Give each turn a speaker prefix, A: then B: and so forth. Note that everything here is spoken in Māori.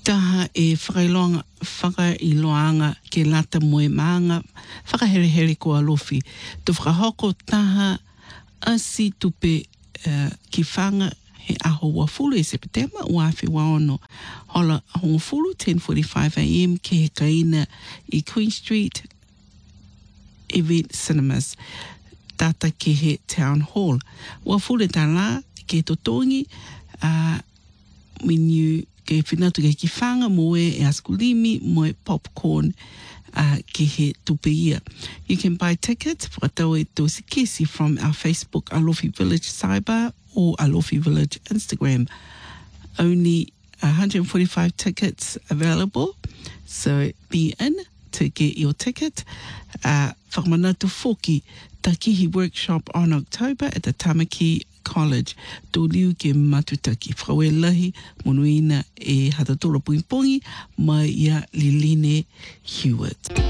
A: taha e whakailoanga ke lata moe maanga, whakahere ko alofi. Tu whakahoko taha asi tupe ki whanga he aho wafulu e September ua awhi waono. Hola hongo fulu 10:45 AM ke he kaina I Queen Street Event Cinemas. Tata ke he Town Hall. Wafulu ta la ke totongi menu ke whinatu ke whanga moe e askulimi moe popcorn ke he tupe ia. You can buy tickets whakatau e tosi kesi from our Facebook Alofi Village Cyber or Alofi Village Instagram. Only 145 tickets available, so be in to get your ticket. Whakamanatu Foki Takihi workshop on October at the Tamaki College. Tōliu ke matutaki. Whaue lahi monuina e hatatoro puimpongi mai ia Liline Hewitt.